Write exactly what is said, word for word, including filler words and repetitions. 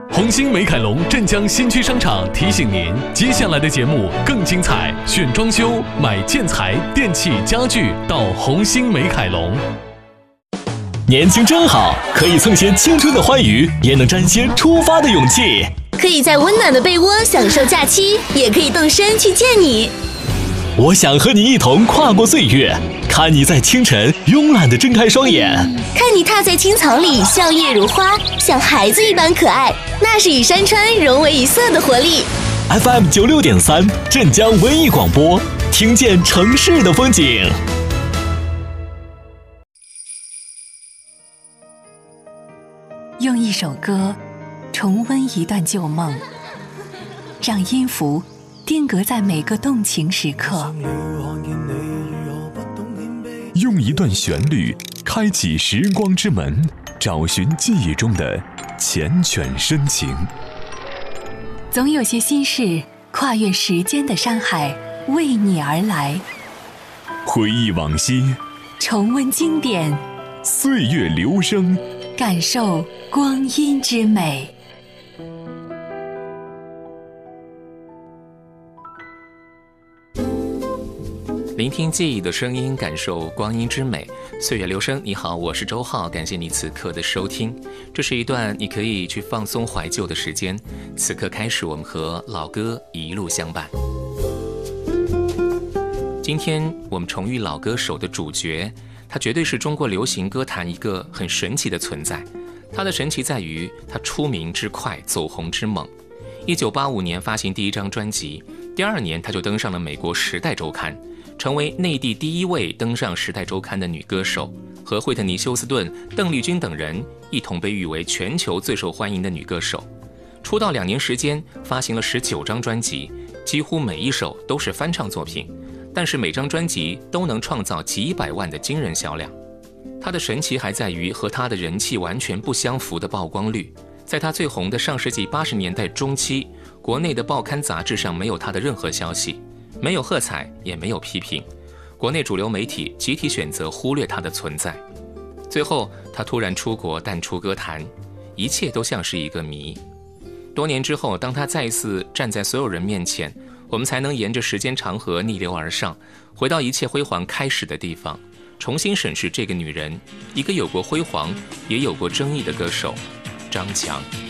红星美凯龙镇江新区商场提醒您，接下来的节目更精彩，选装修、买建材、电器、家具到红星美凯龙。 年轻真好，可以蹭些青春的欢愉，也能沾些出发的勇气。 可以在温暖的被窝享受假期，也可以动身去见你。 我想和你一同跨过岁月，看你在清晨慵懒地睁开双眼， 看你踏在青草里笑靥如花，像孩子一般可爱，那是与山川融为一色的活力。 F M 九六点三镇江文艺广播，听见城市的风景。 用一首歌重温一段旧梦，让音符定格在每个动情时刻， 用一段旋律开启时光之门，找寻记忆中的缱绻深情。 总有些心事跨越时间的山海，为你而来。 回忆往昔， 重温经典， 岁月流声， 感受光阴之美。 聆听记忆的声音，感受光阴之美。岁月流声，你好，我是周浩，感谢你此刻的收听。这是一段你可以去放松怀旧的时间。此刻开始，我们和老歌一路相伴。今天我们重遇老歌手的主角，他绝对是中国流行歌坛一个很神奇的存在。他的神奇在于他出名之快，走红之猛。一九八五年发行第一张专辑，第二年他就登上了美国《时代周刊》，成为内地第一位登上《时代周刊》的女歌手，和惠特尼·休斯顿、邓丽君等人一同被誉为全球最受欢迎的女歌手。出道两年时间，发行了十九张专辑，几乎每一首都是翻唱作品，但是每张专辑都能创造几百万的惊人销量。她的神奇还在于和她的人气完全不相符的曝光率。在她最红的上世纪八十年代中期，国内的报刊杂志上没有她的任何消息，没有喝彩，也没有批评，国内主流媒体集体选择忽略她的存在。最后，她突然出国淡出歌坛，一切都像是一个谜。多年之后，当她再一次站在所有人面前，我们才能沿着时间长河逆流而上，回到一切辉煌开始的地方，重新审视这个女人，一个有过辉煌也有过争议的歌手张强。